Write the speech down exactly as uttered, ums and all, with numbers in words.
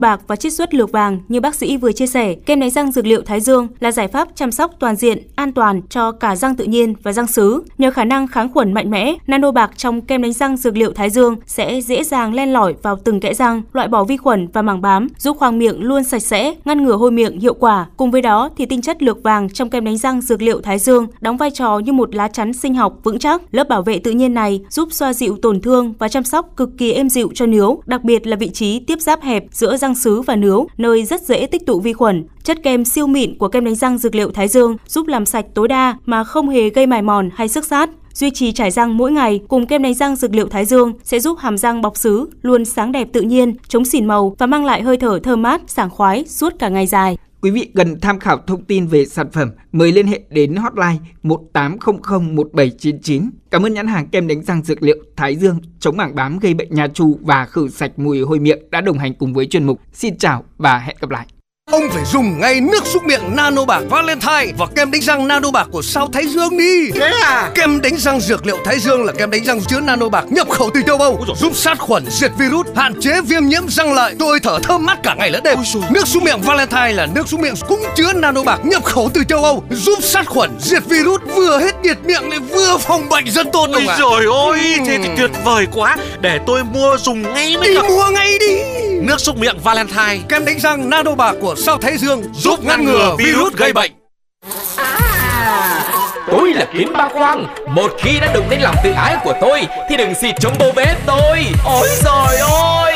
bạc và chiết xuất lược vàng như bác sĩ vừa chia sẻ, kem đánh răng dược liệu Thái Dương là giải pháp chăm sóc toàn diện, an toàn cho cả răng tự nhiên và răng sứ. Nhờ khả năng kháng khuẩn mạnh mẽ, nano bạc trong kem đánh răng dược liệu Thái Dương sẽ dễ dàng len lỏi vào từng kẽ răng, loại bỏ vi khuẩn và màng bám, giúp khoang miệng luôn sạch sẽ, ngăn ngừa hôi miệng hiệu quả. Cùng với đó thì tinh chất lược vàng trong kem đánh răng dược liệu Thái Dương đóng vai trò như một lá chắn sinh học vững chắc. Lớp bảo vệ tự nhiên này giúp xoa dịu tổn thương và chăm sóc cực kỳ êm dịu cho nướu, đặc biệt là vị trí tiếp giáp hẹp giữa răng sứ và nướu, nơi rất dễ tích tụ vi khuẩn. Chất kem siêu mịn của kem đánh răng dược liệu Thái Dương giúp làm sạch tối đa mà không hề gây mài mòn hay xước xát. Duy trì chải răng mỗi ngày cùng kem đánh răng dược liệu Thái Dương sẽ giúp hàm răng bọc sứ luôn sáng đẹp tự nhiên, chống xỉn màu và mang lại hơi thở thơm mát, sảng khoái suốt cả ngày dài. Quý vị cần tham khảo thông tin về sản phẩm, mời liên hệ đến hotline một tám không không một bảy chín chín. Cảm ơn nhãn hàng kem đánh răng dược liệu Thái Dương chống mảng bám gây bệnh nha chu và khử sạch mùi hôi miệng đã đồng hành cùng với chuyên mục. Xin chào và hẹn gặp lại. Ông phải dùng ngay nước súc miệng nano bạc Valentine và kem đánh răng nano bạc của sao Thái Dương đi. Thế à? Kem đánh răng dược liệu Thái Dương là kem đánh răng chứa nano bạc nhập khẩu từ châu Âu, giúp sát khuẩn, diệt virus, hạn chế viêm nhiễm răng lợi, tôi thở thơm mát cả ngày lẫn đêm. Nước súc miệng Valentine là nước súc miệng cũng chứa nano bạc nhập khẩu từ châu Âu, giúp sát khuẩn, diệt virus, vừa hết nhiệt miệng lại vừa phòng bệnh rất tốt. Ôi trời ơi, thế thì tuyệt vời quá. Để tôi mua dùng ngay mới được. Đi mua ngay đi. Nước súc miệng Valentine, kem đánh răng nano bạc của sao Thái Dương giúp ngăn ngừa virus gây bệnh. À, tôi là Kiến Ba Quang. Một khi đã đụng đến lòng tự ái của tôi thì đừng xịt chống bô bế tôi. Ôi trời ơi.